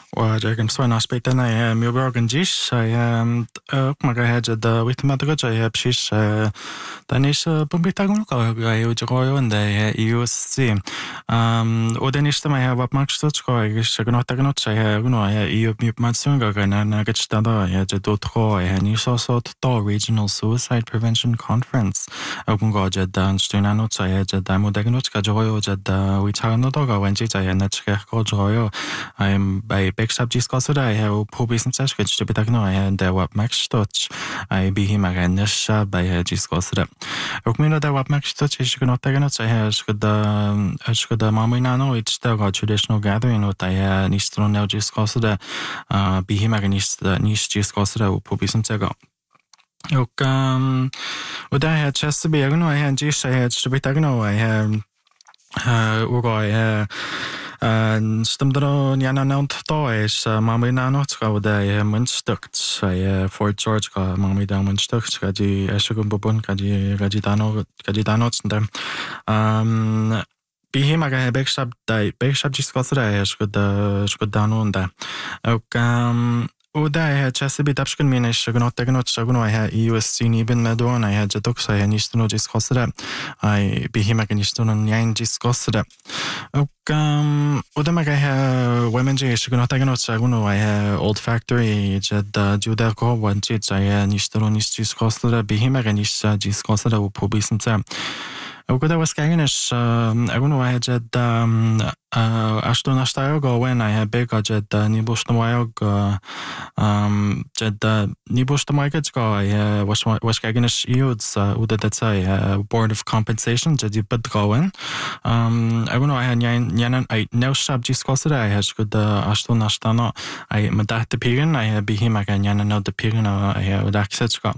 وجاكن سوينا سبيتنا ميوبرغن جيش مغا هجد ويتمدرجة بشيش دانيش بمبيتاغن وجغويون دا EUSC ودانيش تما واب ماكستوچكو شغنوتاغنوت شغنو EU ميبماتسونغا ناغتشتادا جدوتخو نيسوسو تو Regional Suicide Prevention Conference 오군거 제다 스티나노 차에 제다 모데그노츠가 저요 제다 위차노도가 왠지 자에 나치가 거저요 I'm by 백삽 디스커스라 해 포비슨 차스가 지비다그노 해 대와 맥스토치 I 비히마가네샤 바이 디스커스라 오크미노 대와 맥스토치 시그노타가노 차에 스그다 마미나노 이츠다가 traditional gathering 오타야 니스트로네 디스커스라 비히마가니스 니스 디스커스라 포비슨 차가 وده هاد شخص بيرنو هاد جيش هاد شبيترنو هاد وقاي ستمدرو نيانا نونت طايش مامي نانو تقاودا منشتقت فورت جورج كا مامي دا منشتقت كاجي اشغن بوبون كاجي دانو تندم بيهي ماغا بيكشاب جيسكاسرا اشغد دانوندا وده چسبی بيدابشكن مينش غنوتاغنوت شغنو EUSC نيبن مدون جدوكس نيستنو جيسكاسرا بيهيماغا نيستنو نيان جيسكاسرا وده ماغا ومنجي شغنوتاغنوت شغنو Old Factory جد جوداكو وانجي جاي نيستنو نيس جيسكاسرا بيهيماغا نيس جيسكاسرا وبوبيسنتا وكذا وسكاينش أقولوا جد أشتون أشتايوغا وين بيجا جد نيبوشتمايوغا جد نيبوشتمايوغا وسكاينش يودز ودتساي Board of Compensation جد بدغاون أقولوا نيان أي نوشاب جيسكوسرا هشكد أشتون أشتانا أي مدحت بيرن بيهما كان نيان نود بيرن وداكسجا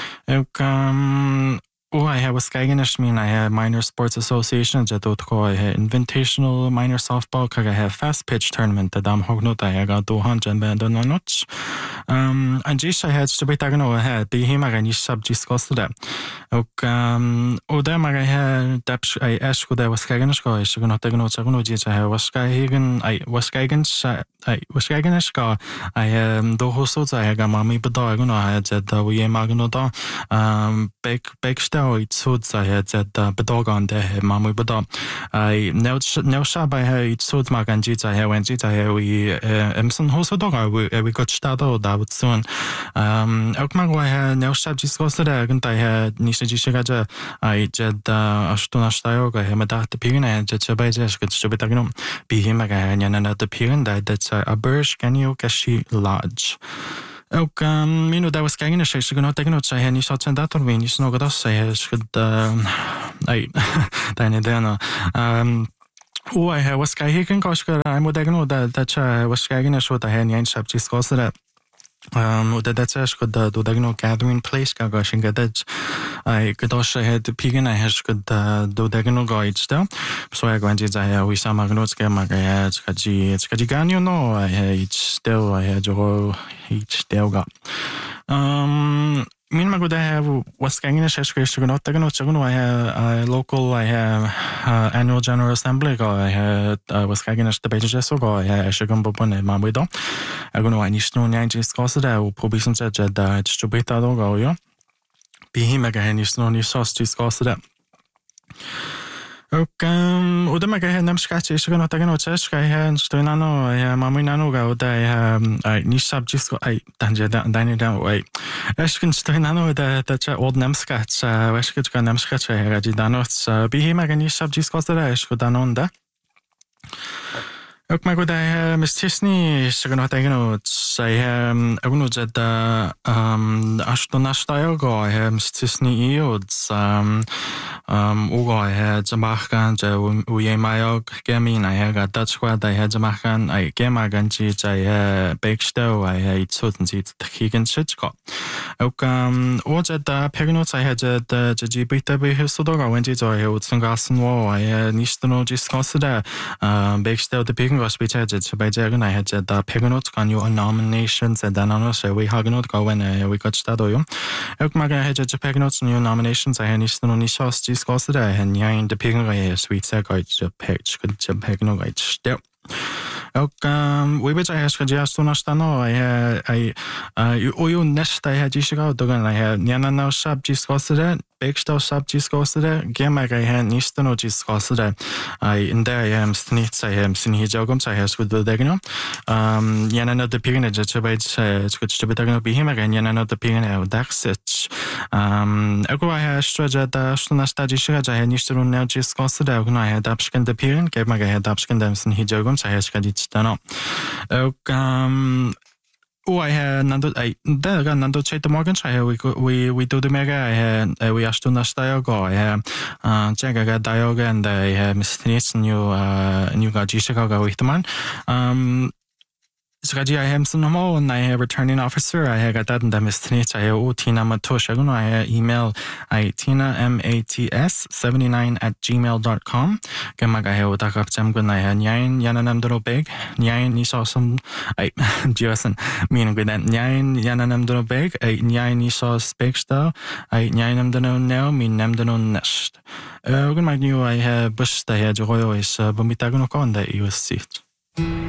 I was Skaganish mean I have Minor Sports Association jadotko I have Invitational Minor Softball kaga have Fast Pitch Tournament dam hognot I got 200 bandanoch and jish I had stubitagno ahead be him I sub discussed oda maga had dapsh I asked there was Skaganish go I should not take no chaguno jich I was Skagan I was Skaganish go I do hosos I got mommy but I had that we magno bake It's I had that bedog on the mammy bedog. I now shab I had it's so maganjit I have when jit I have we Emerson hoso dog we got started that soon. Okmag I had now shab discussed I had Nisha I jed Ashtuna Stayoga Hemadat the Pirin and Jetsabajas could stubitagno be him again and another Pirin that's a birch can you kashi lodge. Minu da was kagina shesh gonna take notes I had any shots and that or when you snog at us I should Danny Dana I was kahikin koshka I would know that was kagina short I had any shop discussed that that's could do the gathering place gagashing that I could also had the pig and I has could do the guides there. So I went to we some magnots I had Kajigan, no, I had still I had each still got. Min mago have was going to share not taken out I have local I have annual general assembly I had was going to the pages go I had Shagun Bopon and Mabido. I go I need to know 90 scores that will probably some said that it's to beat out go you be him again is no new sauce to scores that. Udamaga had Namskachi, Shiganotagano Cheshka, I had Stonano, I have Maminanoga, I Nishab Jisco, I Dani down way. Eshkin Stonano, that old Namskach, Weshkitska Namskach, I had Danos, be him again Nishab Jisco, I should danonda. Ook maar goed, Miss Tisney, Shiganotagano, I have Agunujad, Ashton Ashtayogo, I have Miss Tisney Eods, I had Jamaican, Uyemayo, Gamin, I had Dutch squad, I had Jamaican, I Gemaganchi, I had Bakestow, I had certainty the Higgin Shitchko. What at the Peganots, I had the GBW Histodoga, when it's I would sing Gasson War, I had Nistano discussed there, Bakestow the Pig was which I had by Jagan, I had the Peganots, can you nominations, and then honestly, we Haganot go when we got Stadoyo. Okmaga had the Peganots new nominations, I had Nistano Nishos discussed there, and Yain the Pig sweet sack, I page could Pegano still. Och we bet I ska just stå nästan och och ju nästa här disga då kan jag gärna nå subdiskosare Bäckstad subdiskosare gemma här nästan och diskosare in där jag snitt sig sin hijagom så här skulle det gärna gärna nå det pigna det så vet skulle det gärna bli hemma gärna nå det pigna och dagsett jag här strategy där så nästa disga jag nästan nå diskosare och när jag dabskan det pigna gemma här dabskan dem sin hijagom så här ska dit stanna och I had nando där nando cheta morgon så här we do the mega we are stuna style go jag ga dayoga and I mistress new ga jishaka ga witman Sraji I am Sunamo and I have returning officer. I have got that mistress. I have Tina Matoshagun. I have email Tina MATS79@gmail.com. Kamaga have utakap jamgun I have nyain yananamdro beg. Nyain nisosum I Josen meaning with that nyain yananamdro beg. Nyain nisos begsta. I nyainamdano now mean namdano nest. Good my new I have bush I had joyo is bumitagun on the USC.